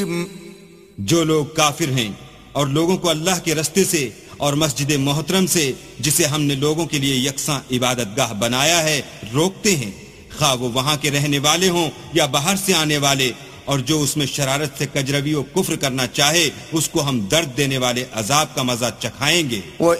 जो लोग काफिर हैं और लोगों को अल्लाह के रास्ते से और मस्जिद मोहतरम से, जिसे हमने लोगों के लिए यकसां इबादतगाह बनाया है, रोकते हैं, खा वो वहां के रहने वाले हों या बाहर से आने वाले, और जो उसमें शरारत से कजरवी और कुफ्र करना चाहे उसको हम दर्द देने वाले अजाब का मजा चखाएंगे।